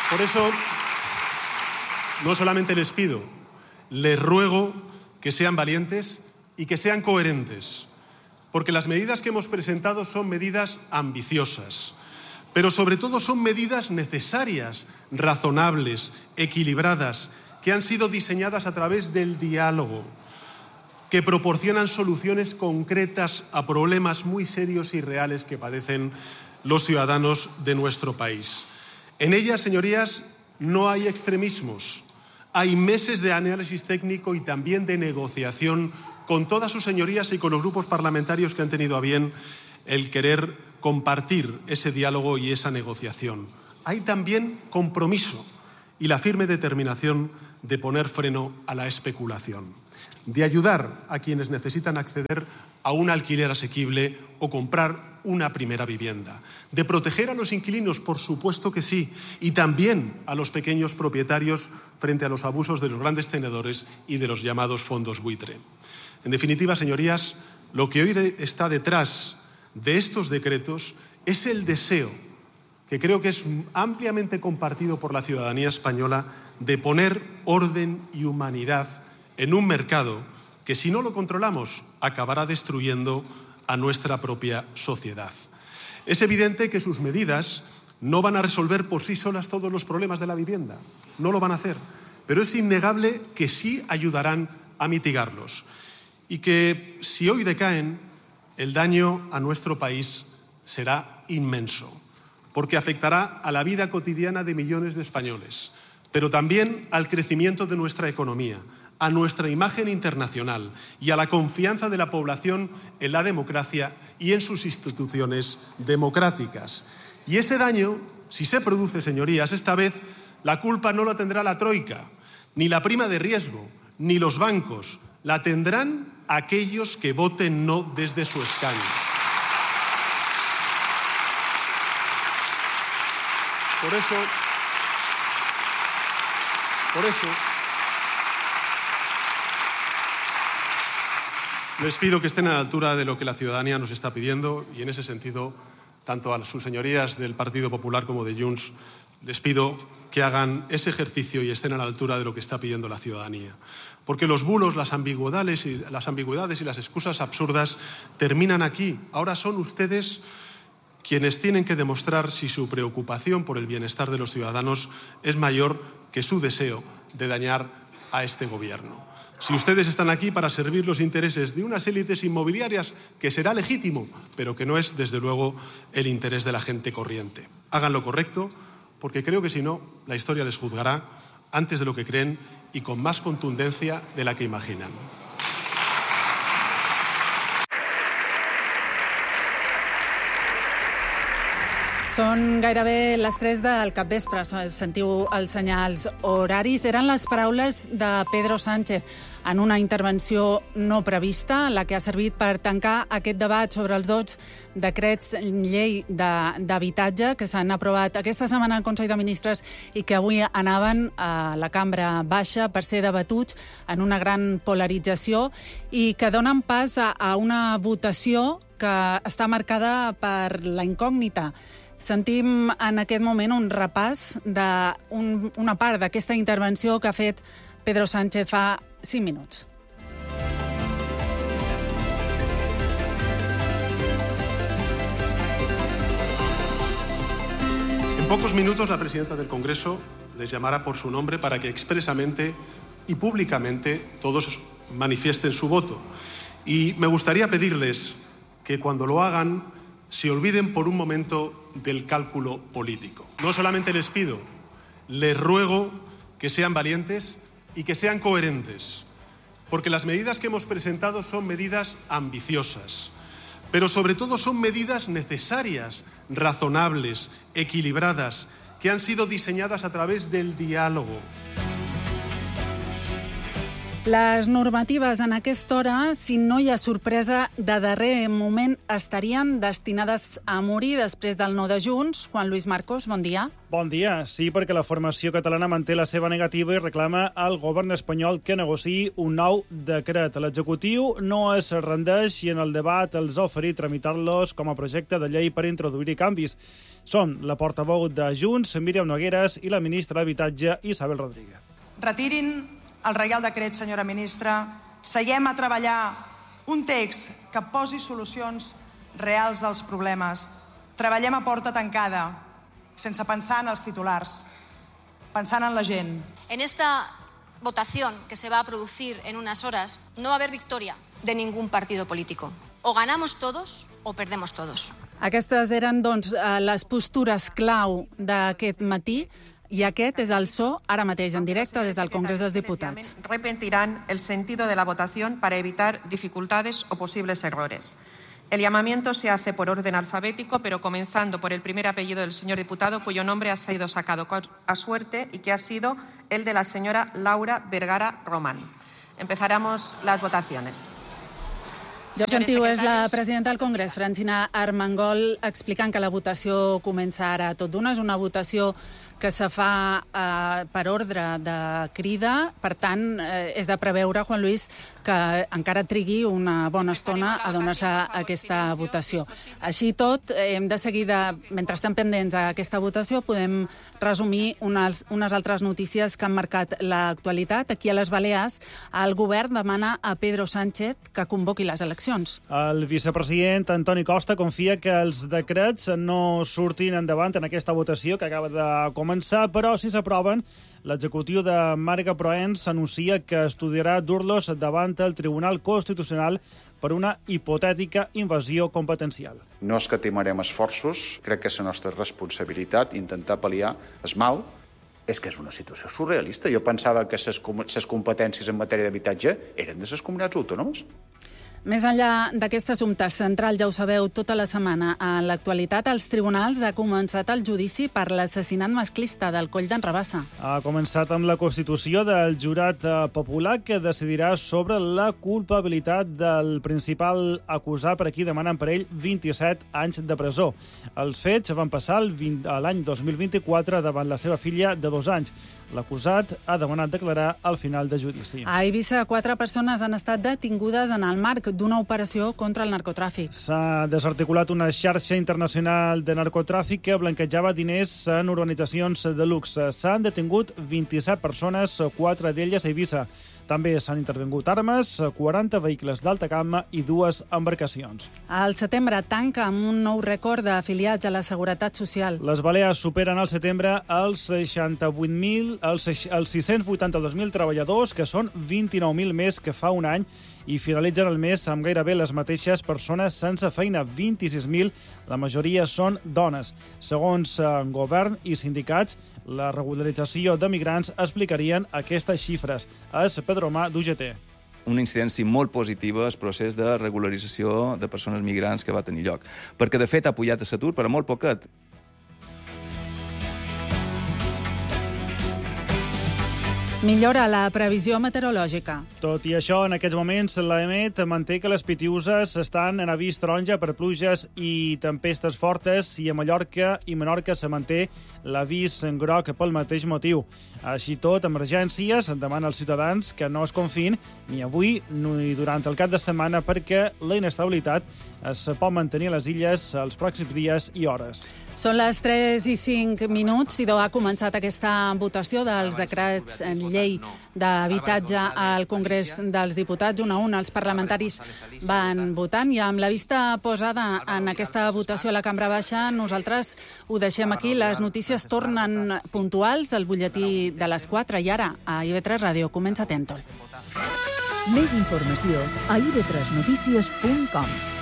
Por eso, no solamente les pido, les ruego que sean valientes y que sean coherentes, porque las medidas que hemos presentado son medidas ambiciosas, pero sobre todo son medidas necesarias, razonables, equilibradas, que han sido diseñadas a través del diálogo, que proporcionan soluciones concretas a problemas muy serios y reales que padecen los ciudadanos de nuestro país. En ellas, señorías, no hay extremismos. Hay meses de análisis técnico y también de negociación con todas sus señorías y con los grupos parlamentarios que han tenido a bien el querer compartir ese diálogo y esa negociación. Hay también compromiso y la firme determinación de poner freno a la especulación, de ayudar a quienes necesitan acceder a un alquiler asequible o comprar una primera vivienda, de proteger a los inquilinos, por supuesto que sí, y también a los pequeños propietarios frente a los abusos de los grandes tenedores y de los llamados fondos buitre. En definitiva, señorías, lo que hoy está detrás de estos decretos es el deseo, que creo que es ampliamente compartido por la ciudadanía española, de poner orden y humanidad en un mercado que, si no lo controlamos, acabará destruyendo a nuestra propia sociedad. Es evidente que sus medidas no van a resolver por sí solas todos los problemas de la vivienda, no lo van a hacer, pero es innegable que sí ayudarán a mitigarlos y que, si hoy decaen, el daño a nuestro país será inmenso, porque afectará a la vida cotidiana de millones de españoles, pero también al crecimiento de nuestra economía, a nuestra imagen internacional y a la confianza de la población en la democracia y en sus instituciones democráticas. Y ese daño, si se produce, señorías, esta vez la culpa no la tendrá la troika, ni la prima de riesgo, ni los bancos. La tendrán aquellos que voten no desde su escaño. Por eso, les pido que estén a la altura de lo que la ciudadanía nos está pidiendo y, en ese sentido, tanto a sus señorías del Partido Popular como de Junts, les pido que hagan ese ejercicio y estén a la altura de lo que está pidiendo la ciudadanía. Porque los bulos, las ambigüedades y las excusas absurdas terminan aquí. Ahora son ustedes quienes tienen que demostrar si su preocupación por el bienestar de los ciudadanos es mayor que su deseo de dañar a este Gobierno. Si ustedes están aquí para servir los intereses de unas élites inmobiliarias, que será legítimo, pero que no es, desde luego, el interés de la gente corriente. Hagan lo correcto, porque creo que si no, la historia les juzgará antes de lo que creen y con más contundencia de la que imaginan. Són gairebé les 3 del capvespre, sentiu els senyals horaris. Eren les paraules de Pedro Sánchez en una intervenció no prevista, la que ha servit per tancar aquest debat sobre els 2 decrets llei d'habitatge que s'han aprovat aquesta setmana al Consell de Ministres i que avui anaven a la cambra baixa per ser debatuts en una gran polarització i que donen pas a una votació que està marcada per la incògnita. Sentim en aquest moment un repàs d'una part d'aquesta intervenció que ha fet Pedro Sánchez fa 5 minuts. En pocos minutos la presidenta del Congreso les llamará por su nombre para que expresamente y públicamente todos manifiesten su voto. Y me gustaría pedirles que cuando lo hagan se olviden por un momento del cálculo político. No solamente les pido, les ruego que sean valientes y que sean coherentes, porque las medidas que hemos presentado son medidas ambiciosas, pero sobre todo son medidas necesarias, razonables, equilibradas, que han sido diseñadas a través del diálogo, Les normatives en aquesta hora, si no hi ha sorpresa de darrer moment, estarien destinades a morir després del no de Junts. Juan Luis Marcos, bon dia. Bon dia. Sí, perquè la formació catalana manté la seva negativa i reclama al govern espanyol que negociï un nou decret. L'executiu no es rendeix i en el debat els ha oferit tramitar-los com a projecte de llei per introduir-hi canvis. Són la portaveu de Junts, Míriam Nogueras, i la ministra d'Habitatge, Isabel Rodríguez. Retirin el Reial Decret, senyora ministra. Seguem a treballar un text que posi solucions reals als problemes. Treballem a porta tancada, sense pensar en els titulars, pensant en la gent. En esta votación que se va a producir en unas horas, no va a haber victoria de ningún partido político. O ganamos todos o perdemos todos. Aquestes eren, doncs, les postures clau d'aquest matí. I aquest és el so, ara mateix, en directe, des del Congrés dels Diputats. Repentirán el sentido de la votación para evitar dificultades o posibles errores. El llamamiento se hace por orden alfabético, pero comenzando por el primer apellido del señor diputado, cuyo nombre ha sido sacado a suerte y que ha sido el de la señora Laura Vergara Román. Empezaremos las votaciones. Ja ho sentiu, és la presidenta del Congrés, Francina Armengol, explicant que la votació comença ara tot d'una. És una votació que se fa per ordre de crida. Per tant, és de preveure, Juan Luis, que encara trigui una bona estona a donar-se aquesta votació. Així tot, hem de seguir, mentre estem pendents d'aquesta votació, podem resumir unes altres notícies que han marcat l'actualitat. Aquí a les Balears, el govern demana a Pedro Sánchez que convoqui les eleccions. El vicepresident Antoni Costa confia que els decrets no surtin endavant en aquesta votació que acaba de començar, però si s'aproven, l'executiu de Marga Proens anuncia que estudiarà dur-los davant el Tribunal Constitucional per una hipotètica invasió competencial. No escatimarem esforços, crec que és la nostra responsabilitat intentar pal·liar el mal. És que és una situació surrealista. Jo pensava que les competències en matèria d'habitatge eren de les comunitats autònomes. Més enllà d'aquest assumpte central, ja ho sabeu, tota la setmana a l'actualitat, als tribunals ha començat el judici per l'assassinat masclista del Coll d'en Rabassa. Ha començat amb la constitució del jurat popular que decidirà sobre la culpabilitat del principal acusat, per aquí demanen per ell 27 anys de presó. Els fets van passar l'any 2024 davant la seva filla de 2 anys. L'acusat ha demanat declarar al final de judici. A Eivissa, 4 persones han estat detingudes en el marc d'una operació contra el narcotràfic. S'ha desarticulat una xarxa internacional de narcotràfic que blanquejava diners en organitzacions de luxe. S'han detingut 27 persones, 4 d'elles a Eivissa. També s'han intervingut armes, 40 vehicles d'alta gamma i 2 embarcacions. El setembre tanca amb un nou rècord d'afiliats a la Seguretat Social. Les Balears superen al setembre els 682.000 treballadors, que són 29.000 més que fa un any, i finalitzen el mes amb gairebé les mateixes persones sense feina, 26.000, la majoria són dones. Segons govern i sindicats, la regularització de migrants explicarien aquestes xifres. És Pedro Mà, d'UGT. Una incidència molt positiva al procés de regularització de persones migrants que va tenir lloc. Perquè, de fet, ha pujat l'atur, però molt poquet. Millora la previsió meteorològica. Tot i això, en aquests moments, l'EMET manté que les Pitiüses estan en avís taronja per pluges i tempestes fortes i a Mallorca i Menorca se manté l'avís en groc pel mateix motiu. Així tot, emergències demana als ciutadans que no es confin ni avui ni durant el cap de setmana perquè la inestabilitat es pot mantenir a les illes els pròxims dies i hores. Són les 3:05 i ha començat aquesta votació dels decrets en llei d'habitatge al Congrés dels Diputats. Un a un els parlamentaris van votant i amb la vista posada en aquesta votació a la Cambra Baixa, nosaltres ho deixem aquí. Les notícies tornen puntuals al butlletí de les 4 i ara a IB3 Ràdio comença Tèntol. Més informació a ib3notícies.com.